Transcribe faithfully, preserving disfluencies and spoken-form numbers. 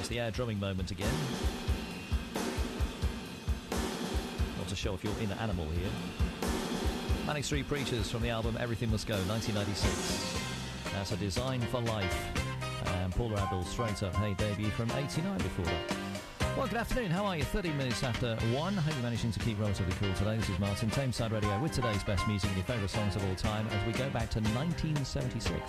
the air drumming moment again. Not to show off your inner animal here. Manic Street Preachers from the album Everything Must Go, nineteen ninety-six. That's a Design for Life. And Paula Abdul, Straight Up, Hey Baby from eighty-nine before that. Well, good afternoon. How are you? thirty minutes after one. Hope you're managing to keep relatively cool today. This is Martin, Tameside Radio, with today's best music and your favourite songs of all time as we go back to nineteen seventy-six.